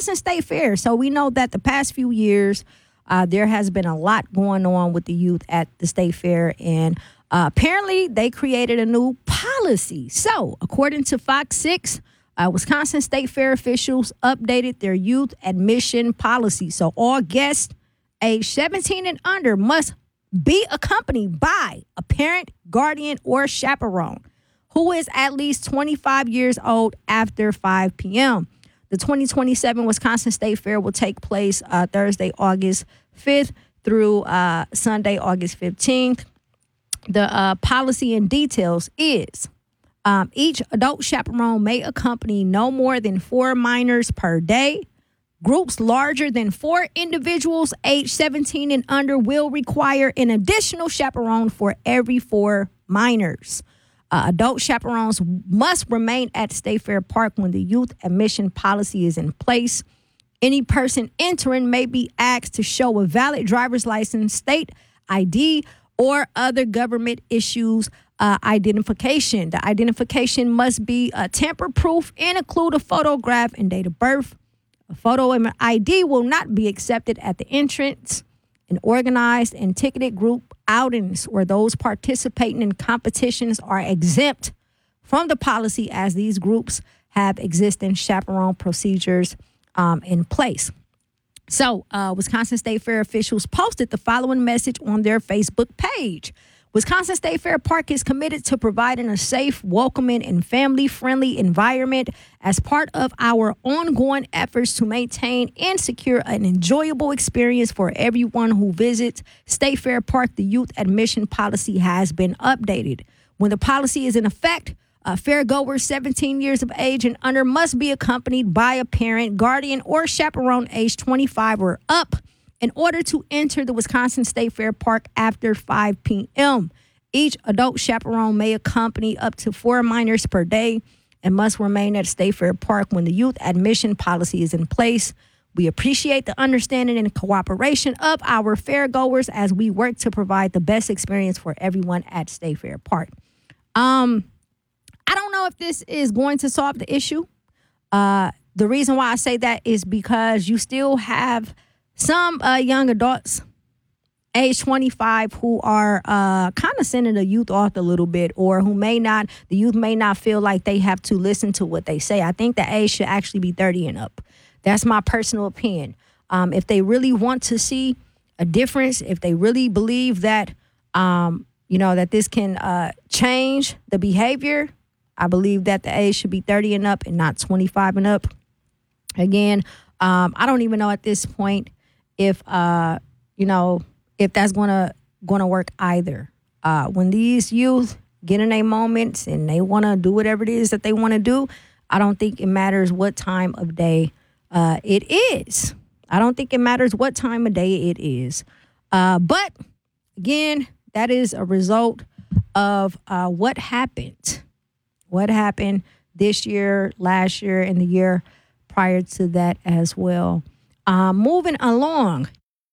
Wisconsin State Fair. So we know that the past few years, there has been a lot going on with the youth at the State Fair, and apparently they created a new policy. So according to Fox 6, Wisconsin State Fair officials updated their youth admission policy. So all guests age 17 and under must be accompanied by a parent, guardian, or chaperone who is at least 25 years old after 5 p.m. The 2027 Wisconsin State Fair will take place Thursday, August 5th through Sunday, August 15th. The policy and details is each adult chaperone may accompany no more than 4 minors per day. Groups larger than 4 individuals aged 17 and under will require an additional chaperone for every 4 minors. Adult chaperones must remain at State Fair Park when the youth admission policy is in place. Any person entering may be asked to show a valid driver's license, state ID, or other government issues identification. The identification must be tamper-proof and include a photograph and date of birth. A photo and ID will not be accepted at the entrance. An organized and ticketed group outings or those participating in competitions are exempt from the policy as these groups have existing chaperone procedures in place. So, Wisconsin State Fair officials posted the following message on their Facebook page. Wisconsin State Fair Park is committed to providing a safe, welcoming, and family-friendly environment as part of our ongoing efforts to maintain and secure an enjoyable experience for everyone who visits State Fair Park. The youth admission policy has been updated. When the policy is in effect, fairgoers 17 years of age and under must be accompanied by a parent, guardian, or chaperone age 25 or up in order to enter the Wisconsin State Fair Park after 5 p.m. Each adult chaperone may accompany up to 4 minors per day and must remain at State Fair Park when the youth admission policy is in place. We appreciate the understanding and cooperation of our fairgoers as we work to provide the best experience for everyone at State Fair Park. I don't know if this is going to solve the issue. The reason why I say that is because you still have some young adults, age 25, who are kind of sending the youth off a little bit, or the youth may not feel like they have to listen to what they say. I think the age should actually be 30 and up. That's my personal opinion. If they really want to see a difference, if they really believe that, that this can change the behavior, I believe that the age should be 30 and up and not 25 and up. Again, I don't even know at this point if that's going to work either. When these youth get in their moments and they want to do whatever it is that they want to do, I don't think it matters what time of day it is. I don't think it matters what time of day it is. But again, that is a result of what happened. What happened this year, last year, and the year prior to that as well. Moving along.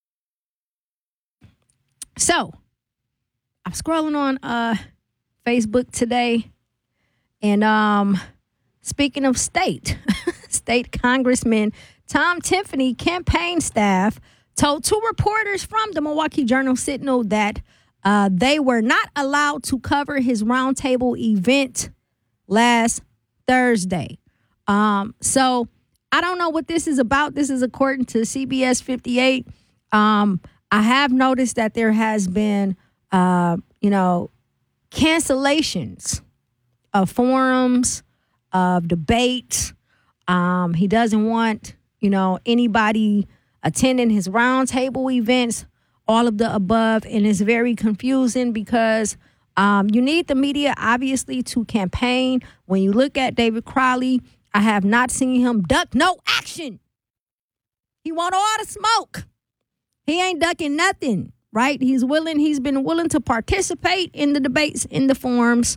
So, I'm scrolling on Facebook today, and speaking of state Congressman Tom Tiffany campaign staff told 2 reporters from the Milwaukee Journal-Sentinel that they were not allowed to cover his roundtable event last Thursday. So I don't know what this is about. This is according to CBS 58. I have noticed that there has been, cancellations of forums, of debates. He doesn't want, anybody attending his roundtable events, all of the above. And it's very confusing because you need the media, obviously, to campaign. When you look at David Crowley, I have not seen him duck no action. He want all the smoke. He ain't ducking nothing, right? He's been willing to participate in the debates, in the forums.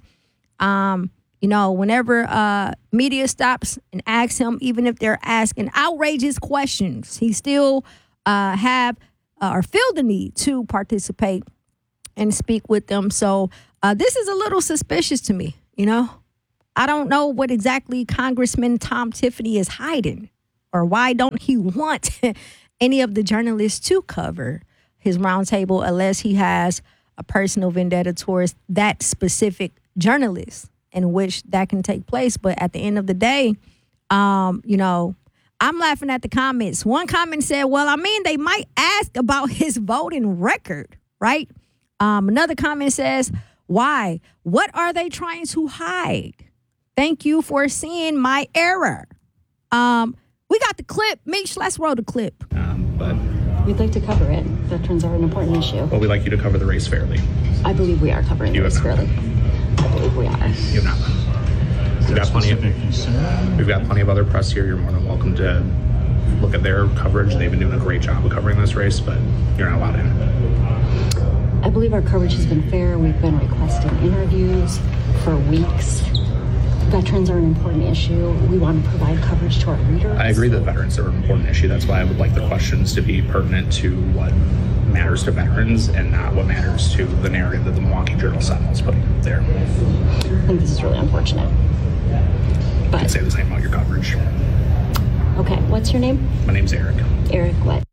Whenever media stops and asks him, even if they're asking outrageous questions, he still feel the need to participate and speak with them. So this is a little suspicious to me, I don't know what exactly Congressman Tom Tiffany is hiding. or why don't he want any of the journalists to cover his roundtable unless he has a personal vendetta towards that specific journalist, in which that can take place. But at the end of the day, I'm laughing at the comments. One comment said, well, I mean, they might ask about his voting record, right? Another comment says, why? What are they trying to hide? Thank you for seeing my error. We got the clip. Mitch, let's roll the clip. But we'd like to cover it. Veterans are an important issue. Well, we'd like you to cover the race fairly. I believe we are covering the race fairly. I believe we are. You have not. We've got plenty of other press here. You're more than welcome to look at their coverage. They've been doing a great job of covering this race, but you're not allowed in. I believe our coverage has been fair. We've been requesting interviews for weeks. Veterans are an important issue. We want to provide coverage to our readers. I agree that veterans are an important issue. That's why I would like the questions to be pertinent to what matters to veterans and not what matters to the narrative that the Milwaukee Journal-Sentinel is putting out there. I think this is really unfortunate. I can say the same about your coverage. Okay, what's your name? My name's Eric. Eric what?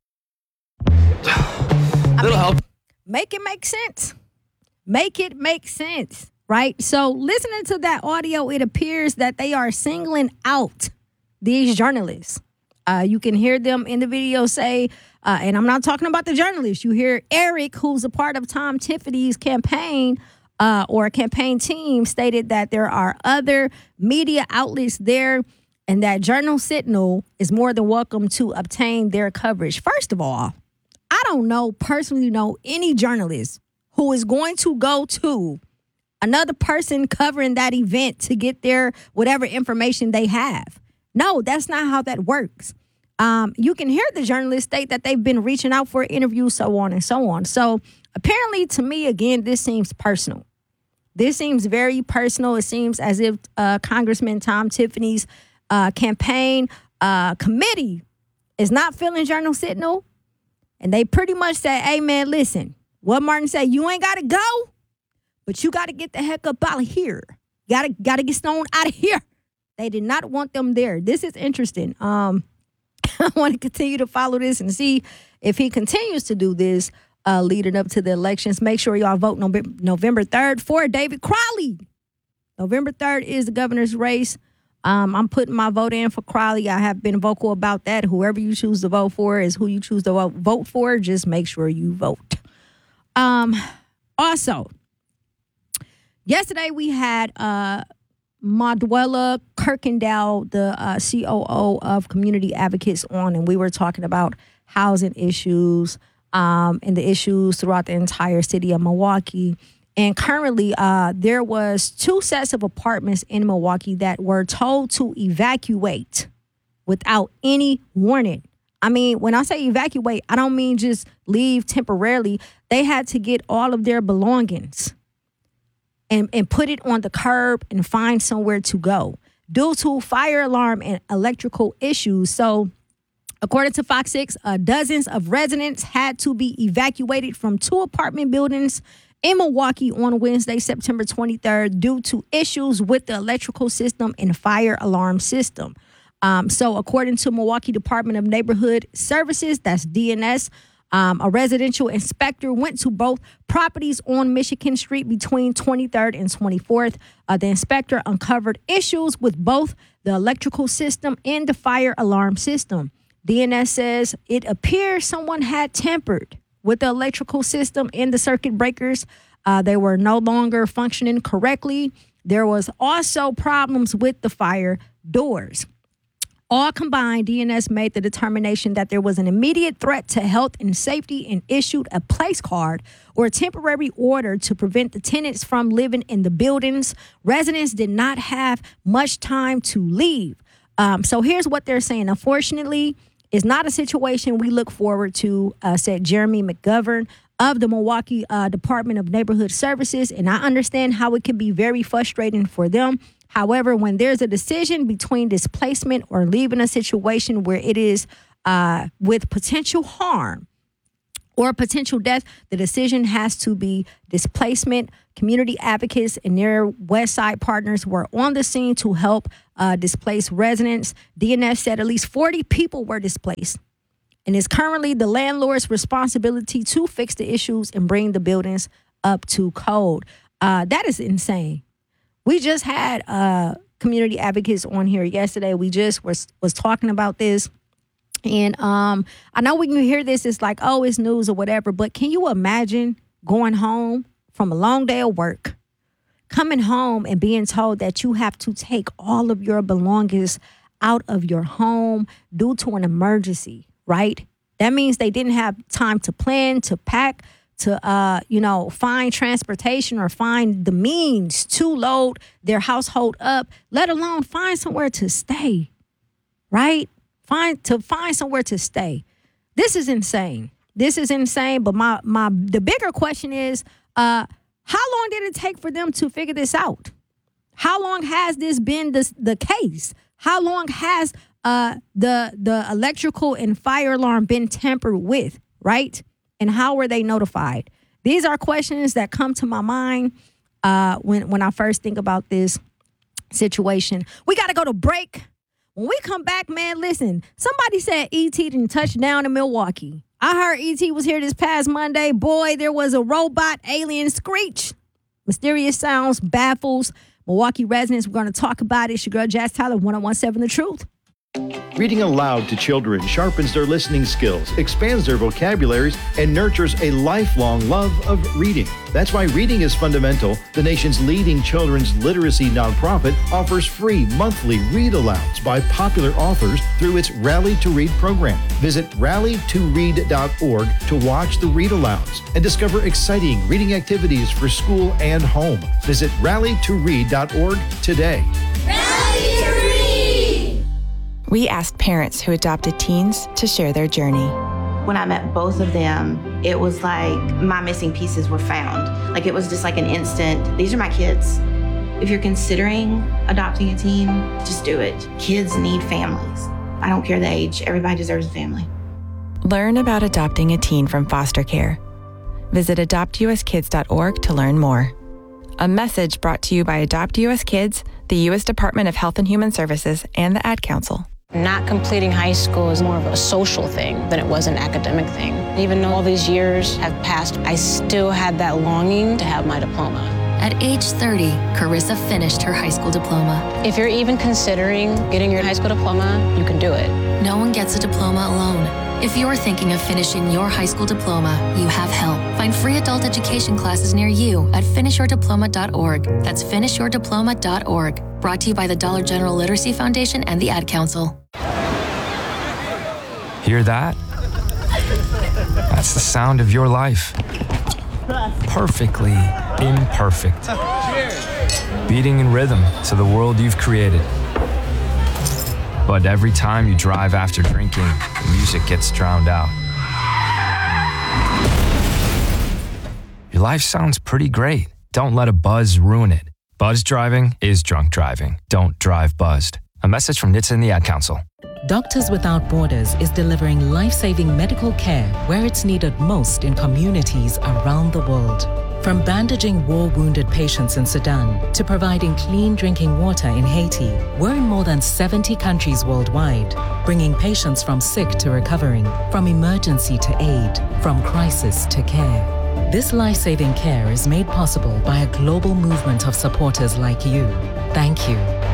Little help. Make it make sense. Make it make sense, right? So listening to that audio, it appears that they are singling out these journalists. You can hear them in the video say, and I'm not talking about the journalists. You hear Eric, who's a part of Tom Tiffany's campaign, or campaign team, stated that there are other media outlets there and that Journal-Sentinel is more than welcome to obtain their coverage. First of all, I don't personally know any journalist who is going to go to another person covering that event to get their whatever information they have. No, that's not how that works. You can hear the journalists state that they've been reaching out for interviews, so on and so on. So apparently, to me, again, this seems personal. This seems very personal. It seems as if Congressman Tom Tiffany's campaign committee is not feeling Journal-Sentinel. And they pretty much say, hey, man, listen, what Martin said, you ain't got to go, but you got to get the heck up out of here. Got to get Stone out of here. They did not want them there. This is interesting. I want to continue to follow this and see if he continues to do this leading up to the elections. Make sure y'all vote November 3rd for David Crowley. November 3rd is the governor's race. I'm putting my vote in for Crowley. I have been vocal about that. Whoever you choose to vote for is who you choose to vote for. Just make sure you vote. Also, yesterday we had Maduela Kirkendall, the COO of Community Advocates, on, and we were talking about housing issues and the issues throughout the entire city of Milwaukee. And currently, there was 2 sets of apartments in Milwaukee that were told to evacuate without any warning. I mean, when I say evacuate, I don't mean just leave temporarily. They had to get all of their belongings and put it on the curb and find somewhere to go due to fire alarm and electrical issues. So according to Fox 6, dozens of residents had to be evacuated from 2 apartment buildings in Milwaukee on Wednesday, September 23rd, due to issues with the electrical system and fire alarm system. So according to Milwaukee Department of Neighborhood Services, that's DNS, a residential inspector went to both properties on Michigan Street between 23rd and 24th. The inspector uncovered issues with both the electrical system and the fire alarm system. DNS says it appears someone had tampered with the electrical system and the circuit breakers. They were no longer functioning correctly. There was also problems with the fire doors. All combined, DNS made the determination that there was an immediate threat to health and safety and issued a place card or a temporary order to prevent the tenants from living in the buildings. Residents did not have much time to leave. So here's what they're saying. Unfortunately, it's not a situation we look forward to, said Jeremy McGovern of the Milwaukee Department of Neighborhood Services. And I understand how it can be very frustrating for them. However, when there's a decision between displacement or leaving a situation where it is with potential harm or potential death, the decision has to be displacement. Community advocates and their West Side partners were on the scene to help displaced residents. DNS said at least 40 people were displaced. And it's currently the landlord's responsibility to fix the issues and bring the buildings up to code. That is insane. We just had community advocates on here yesterday. We just was talking about this. And I know when you hear this, it's like, oh, it's news or whatever. But can you imagine going home from a long day of work, coming home and being told that you have to take all of your belongings out of your home due to an emergency, right? That means they didn't have time to plan, to pack, to, find transportation or find the means to load their household up, let alone find somewhere to stay, right? Find somewhere to stay. This is insane. But the bigger question is, how long did it take for them to figure this out? How long has this been the case? How long has the electrical and fire alarm been tampered with, right? And how were they notified? These are questions that come to my mind when I first think about this situation. We got to go to break. When we come back, man, listen, somebody said E.T. didn't touch down in Milwaukee. I heard E.T. was here this past Monday. Boy, there was a robot alien screech. Mysterious sounds, baffles Milwaukee residents. We're going to talk about it. It's your girl, Jazz Tyler, 1017 The Truth. Reading aloud to children sharpens their listening skills, expands their vocabularies, and nurtures a lifelong love of reading. That's why Reading is Fundamental, the nation's leading children's literacy nonprofit, offers free monthly read-alouds by popular authors through its Rally to Read program. Visit rallytoread.org to watch the read-alouds and discover exciting reading activities for school and home. Visit rallytoread.org today. Rally to Read! We asked parents who adopted teens to share their journey. When I met both of them, it was like my missing pieces were found. Like it was just like an instant, these are my kids. If you're considering adopting a teen, just do it. Kids need families. I don't care the age, everybody deserves a family. Learn about adopting a teen from foster care. Visit adoptuskids.org to learn more. A message brought to you by Adopt US Kids, the U.S. Department of Health and Human Services, and the Ad Council. Not completing high school is more of a social thing than it was an academic thing. Even though all these years have passed, I still had that longing to have my diploma. At age 30, Carissa finished her high school diploma. If you're even considering getting your high school diploma, you can do it. No one gets a diploma alone. If you're thinking of finishing your high school diploma, you have help. Find free adult education classes near you at finishyourdiploma.org. That's finishyourdiploma.org. Brought to you by the Dollar General Literacy Foundation and the Ad Council. Hear that? That's the sound of your life. Perfectly imperfect. Beating in rhythm to the world you've created. But every time you drive after drinking, the music gets drowned out. Your life sounds pretty great. Don't let a buzz ruin it. Buzz driving is drunk driving. Don't drive buzzed. A message from NHTSA and the Ad Council. Doctors Without Borders is delivering life-saving medical care where it's needed most in communities around the world. From bandaging war-wounded patients in Sudan to providing clean drinking water in Haiti, we're in more than 70 countries worldwide, bringing patients from sick to recovering, from emergency to aid, from crisis to care. This life-saving care is made possible by a global movement of supporters like you. Thank you.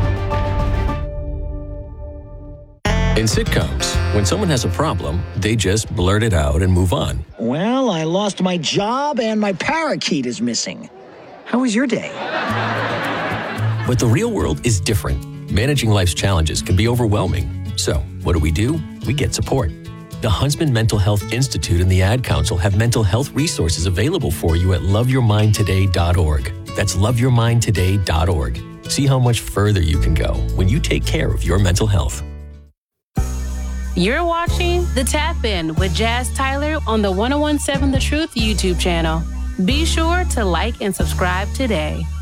In sitcoms, when someone has a problem, they just blurt it out and move on. Well, I lost my job and my parakeet is missing. How was your day? But the real world is different. Managing life's challenges can be overwhelming. So, what do? We get support. The Huntsman Mental Health Institute and the Ad Council have mental health resources available for you at loveyourmindtoday.org. That's loveyourmindtoday.org. See how much further you can go when you take care of your mental health. You're watching The Tap In with Jazz Tyler on the 1017 The Truth YouTube channel. Be sure to like and subscribe today.